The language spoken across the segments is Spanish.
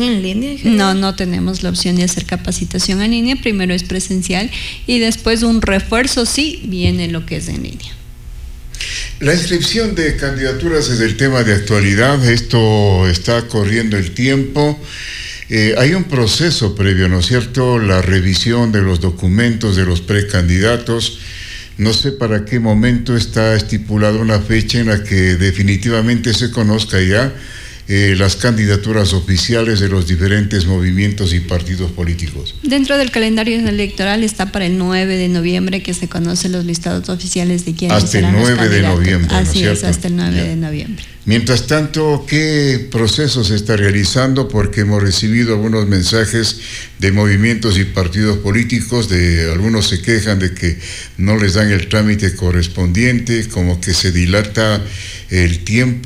en línea? No tenemos la opción de hacer capacitación en línea. Primero es presencial y después un refuerzo sí viene lo que es en línea. La inscripción de candidaturas es el tema de actualidad. Esto está corriendo el tiempo. Hay un proceso previo, ¿no es cierto? La revisión de los documentos de los precandidatos. No sé para qué momento está estipulada una fecha en la que definitivamente se conozca ya las candidaturas oficiales de los diferentes movimientos y partidos políticos. Dentro del calendario electoral está para el 9 de noviembre que se conocen los listados oficiales de quienes serán los candidatos. Hasta el 9 de noviembre, Así es, hasta el 9 de noviembre. Mientras tanto, ¿qué proceso se está realizando? Porque hemos recibido algunos mensajes de movimientos y partidos políticos, algunos se quejan de que no les dan el trámite correspondiente, como que se dilata el tiempo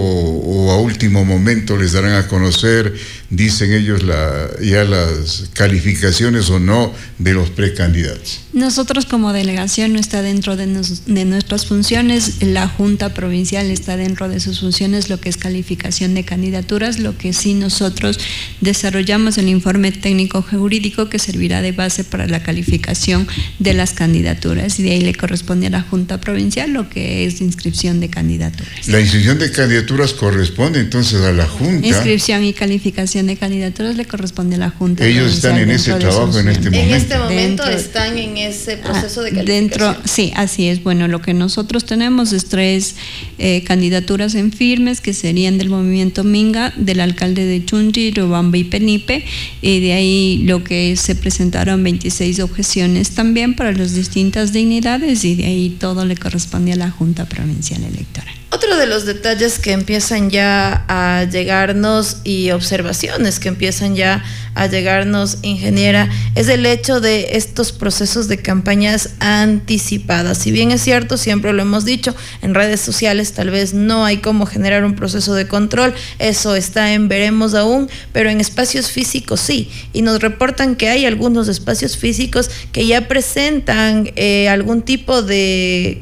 o a último momento les darán a conocer, dicen ellos, ya las calificaciones o no de los precandidatos. Nosotros como delegación no está dentro de nuestras funciones, la Junta Provincial está dentro de sus funciones, lo que es calificación de candidaturas, lo que sí nosotros desarrollamos el informe técnico jurídico que servirá de base para la calificación de las candidaturas y de ahí le corresponde a la Junta Provincial lo que es inscripción de candidaturas. La inscripción de candidaturas corresponde entonces a la Junta. Inscripción y calificación de candidaturas le corresponde a la Junta. Ellos están en ese trabajo en este momento. En este momento están en ese proceso de calificación. Sí, así es. Bueno, lo que nosotros tenemos es 3 candidaturas en firmes que serían del movimiento Minga, del alcalde de Chunchi, Riobamba y Penipe, y de ahí lo que se presentaron 26 objeciones también para las distintas dignidades y de ahí todo le corresponde a la Junta Provincial Electoral. Otro de los detalles que empiezan ya a llegarnos y observaciones que empiezan ya a llegarnos, ingeniera, es el hecho de estos procesos de campañas anticipadas. Si bien es cierto, siempre lo hemos dicho, en redes sociales tal vez no hay cómo generar un proceso de control, eso está en veremos aún, pero en espacios físicos sí, y nos reportan que hay algunos espacios físicos que ya presentan algún tipo de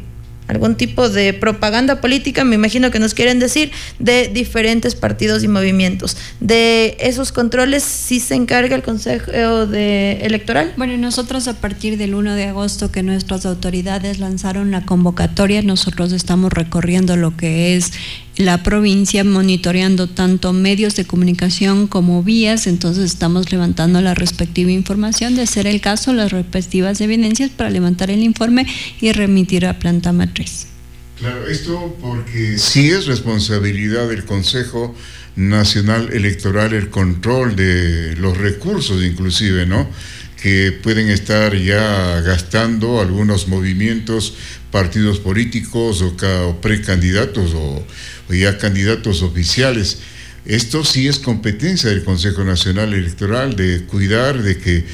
propaganda política, me imagino que nos quieren decir, de diferentes partidos y movimientos. ¿De esos controles sí se encarga el Consejo Electoral? Bueno, nosotros a partir del 1 de agosto que nuestras autoridades lanzaron la convocatoria, nosotros estamos recorriendo lo que es la provincia, monitoreando tanto medios de comunicación como vías, entonces estamos levantando la respectiva información, de ser el caso, las respectivas evidencias para levantar el informe y remitir a planta matriz. Claro, esto porque sí es responsabilidad del Consejo Nacional Electoral el control de los recursos inclusive, ¿no?, que pueden estar ya gastando algunos movimientos, partidos políticos o precandidatos o ya candidatos oficiales. Esto sí es competencia del Consejo Nacional Electoral de cuidar de que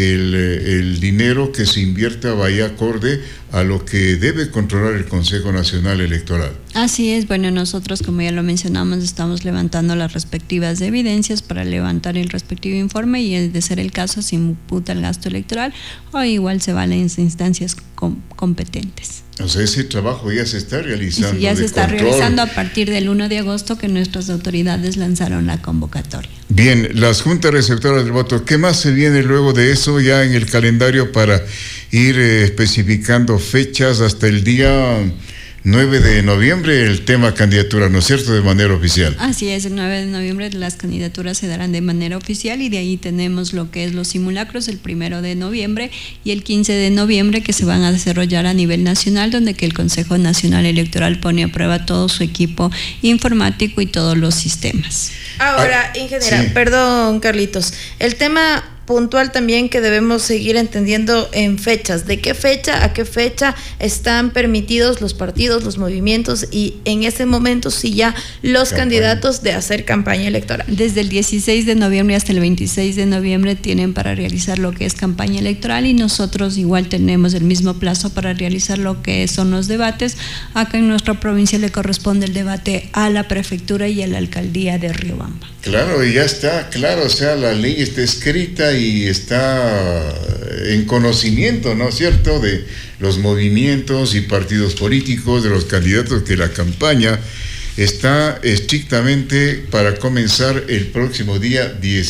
el dinero que se invierta vaya acorde a lo que debe controlar el Consejo Nacional Electoral. Así es, bueno, nosotros como ya lo mencionamos estamos levantando las respectivas evidencias para levantar el respectivo informe y de ser el caso se imputa el gasto electoral o igual se va a las instancias competentes. O sea, ese trabajo ya se está realizando. Sí, ya se está realizando a partir del 1 de agosto que nuestras autoridades lanzaron la convocatoria. Bien, las juntas receptoras del voto, ¿qué más se viene luego de eso ya en el calendario para ir especificando fechas hasta el día 9 de noviembre, el tema candidatura, ¿no es cierto?, de manera oficial? Así es, el 9 de noviembre las candidaturas se darán de manera oficial y de ahí tenemos lo que es los simulacros el 1 de noviembre y el 15 de noviembre que se van a desarrollar a nivel nacional, donde que el Consejo Nacional Electoral pone a prueba todo su equipo informático y todos los sistemas. Ahora, ingeniera, sí. Perdón, Carlitos, el tema puntual también que debemos seguir entendiendo en fechas, de qué fecha a qué fecha están permitidos los partidos, los movimientos y en ese momento sí ya los candidatos de hacer campaña electoral. Desde el 16 de noviembre hasta el 26 de noviembre tienen para realizar lo que es campaña electoral y nosotros igual tenemos el mismo plazo para realizar lo que son los debates. Acá en nuestra provincia le corresponde el debate a la prefectura y a la alcaldía de Riobamba. Claro, y ya está, claro, o sea, la ley está escrita y está en conocimiento, ¿no es cierto?, de los movimientos y partidos políticos, de los candidatos, que la campaña está estrictamente para comenzar el próximo día 10.